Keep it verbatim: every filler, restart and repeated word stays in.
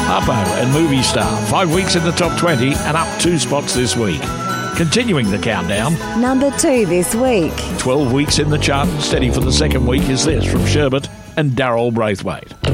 Harpo and Movie Star, five weeks in the top twenty and up two spots this week. Continuing the countdown, number two this week. twelve weeks in the chart and steady for the second week is this from Sherbet and Daryl Braithwaite.